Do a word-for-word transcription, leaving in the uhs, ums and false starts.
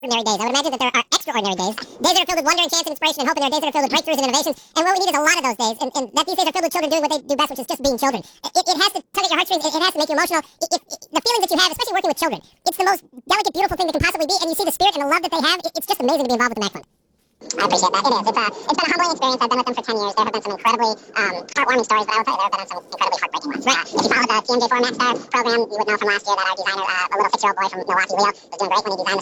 ordinary days. I would imagine that there are extraordinary days. Days that are filled with wonder and chance and inspiration and hope, and there are days that are filled with breakthroughs and innovations. And what we need is a lot of those days. And, and that these days are filled with children doing what they do best, which is just being children. It, it has to tug at your heartstrings. It, it has to make you emotional. It, it, it, the feelings that you have, especially working with children, it's the most delicate, beautiful thing that can possibly be. And you see the spirit and the love that they have. It, it's just amazing to be involved with the Mac Fund. I appreciate that. It is. It's, uh, it's been a humbling experience. I've been with them for ten years. There have been some incredibly um, heartwarming stories, but I will tell you, there have been some incredibly heartbreaking ones. Right. Uh, if you followed the T M J four Mac Star program, you would know from last year that our designer, uh, a little six-year-old boy from Milwaukee, Leo, was doing great when he designed the